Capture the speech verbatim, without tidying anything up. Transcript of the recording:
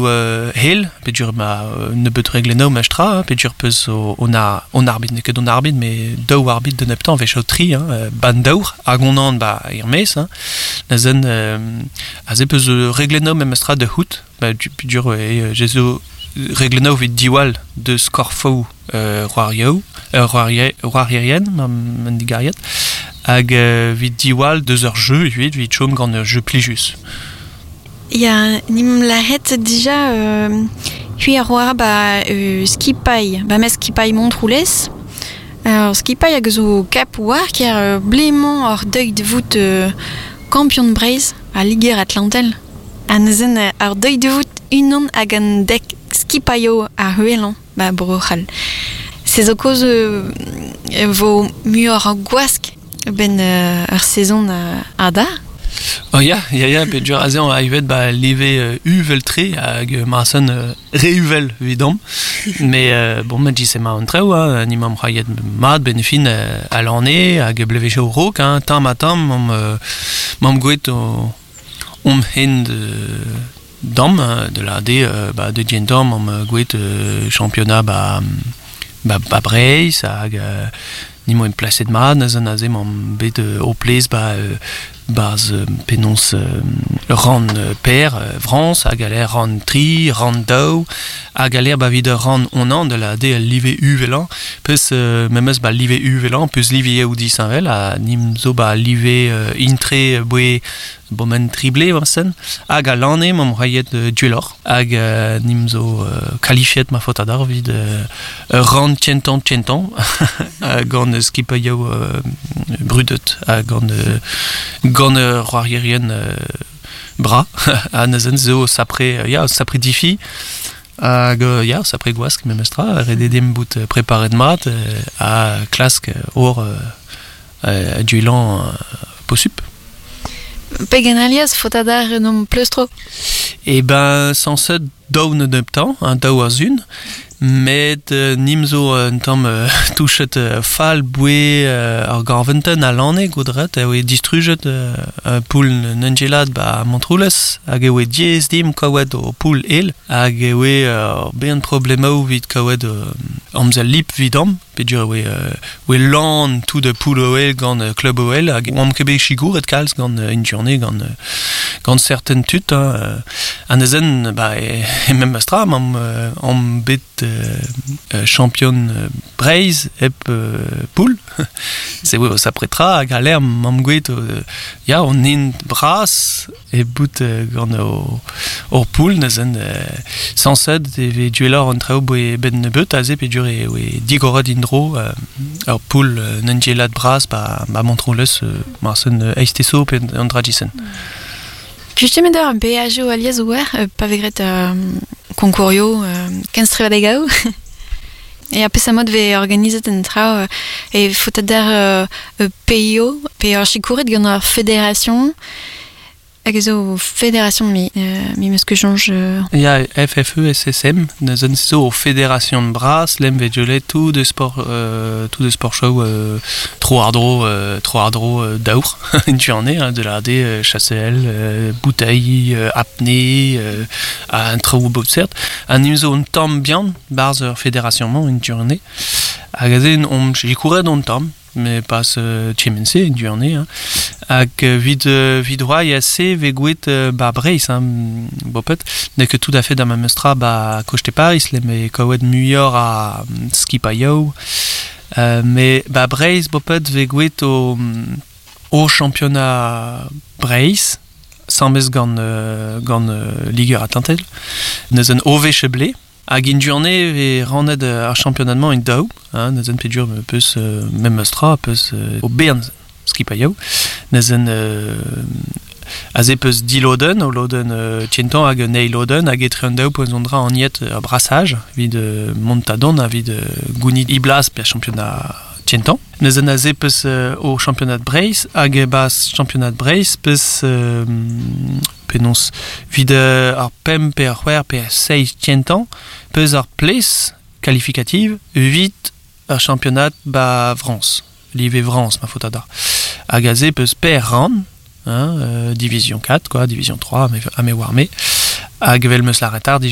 uh, hel, pedur ma uh, ne bet regleno mestra, hein, pedur peus o, on a on arbit, ne ket on arbit, mais daou arbit de neptan vech o tri, hein, uh, ban daour, hag on an ba ir mes, hein, na zen uh, a ze peus uh, regleno me mestra de hout, ba pedur e je zo regleno vid diwal de skorfo uh, roario, uh, roarierien, man digariet, hag uh, vid diwal deux heures jeu, vid vid chom gant uh, jeu plijus. Ya, nim lahet déjà euh, hui a roar ba euh, skipai, ba mes skipai Montroulez. Alors skipai hag zo kap war ker euh, blément or deuil de vout euh, kampion de Breiz a liger Atlantel. An zen euh, ar deuil de vout unan hag an dek skipaio a huelan ba brochal. Se zo koz euh, vo muor ar gwask ben euh, ar sezon a, a da. Oh ya, ya ya, pedur a zan a evet ba leve uh, uvel tre hag uh, marson uh, re-uvel vidam. Mais uh, bon, ma jise ma an treo, hein, ni mam rayet mat ben fin uh, a l'année hag bleveche o rok, hein, tam a tam, mam, uh, mam gouet o om hen de dam, hein, de la de, uh, ba, de dien dam, mam gouet uh, championnat ba, ba, ba Breiz hag uh, ni mo en placet mat, na zan a ze mam bet uh, o plez ba uh, baz euh, penons euh, ran euh, per euh, France a galer ran tri ran dau a galer ba vid ran on an de la de live uvelan peus euh, memes ba live uvelan peus live ou di sanvel a nim zo ba live euh, intre boe bomen triblé wansen hag a lane mam rayet euh, duelor hag euh, nim zo euh, qualifiet ma fotadar vid euh, ran tientan tientan gant skipaio euh, brudet hag gant euh, gant uh, roarierien uh, bra a nazen zo sapre ya sapre difi hag uh, ya sapre gwask me mestra rededem bout uh, preparet mat uh, a klask uh, or uh, uh, duelan uh, posup. Pegen alias fotadar nom pleustro. E ben sans se daou ne neptan, un daou a zun, met uh, nimzo un tam uh, touchet uh, fal boué uh, ar garventen a lane godret e oe distrujet uh, uh, poul nengelad ba Montroulez hag e oe diez dim kawed o poul el hag e oe uh, ben problemao vid kawed uh, amzel lip vidam pedur oe uh, oe lan tout de poul o el gant uh, club o el hag oam kebe chigour et kalz gant uh, une journée gant uh, gant certain tut hein, uh, an ezen ba e, e mem astra am uh, am bet uh, Uh, champion uh, Breiz ep uh, poul se oe sa pretra hag a l'air mam gouet uh, ya on in bras e bout uh, gant o or poul nezen uh, sansed e ve duelor an trao boe ben ne beut a ze pe dur e oe digorod indro uh, ar poul uh, nengelad bras ba, ba Montroulez uh, marsen uh, eisteso pe an dragisen. Juste med ur B H O alias ouer, euh, pa vegret euh, konkurio, euh, kenz trevadegao. E a peus a mod ve organizet en trao euh, e fotader euh, euh, P I O, pe ar chikouret gant ar fédération, hag zo fédération mi, euh, mi meus ket jonge... Euh... Ya F F E S S M, ne zan zo o fédération de bras, lem ve diolet tout de sport, euh, tout de sport show, euh, tro ardro, euh, tro ardro euh, daour, une journée, hein, de la D, euh, chassel, euh, bouteille, euh, apnée, euh, un trou beau cert, un nimzo un tam bien, bars euh, fédération man, une journée, hag a zen om j'y courait dans le tam, mais pas euh, tchemense une journée, hein. Hag vid uh, vid roi ya se ve gouet uh, ba Breiz, hein, bopet, ne que tout à fait da ma mestra ba kochte Paris, le me kawed muior a um, skipaio, uh, mais ba Breiz bopet ve gouet o, o championnat Breiz, sans mes gant, uh, gant uh, liger Atlantel, ne zen o veche ble, hag in journée ve raned ar championnat in daou, hein, ne zen pedur peus uh, mem mestra, peus uh, o Bern skipaio, nezen euh, a ze peus di loden, o loden euh, tientan hag nei loden, hag etrean daou poez ondra an niet a brassage, vid euh, montadon, a vid euh, gounid iblas per championnat tientan. Nezen a ze peus euh, o championnat Breiz, hag e bas championnat Breiz peus euh, penons vid euh, ar pem per c'hwer per seiz tientan, peus ar plez qualificative vid ar championnat ba France. Live France, ma fotada. Agazé peut se per ran, hein, euh, division quatre, quoi, division trois, mais à me warmer. Agvel meus la retard,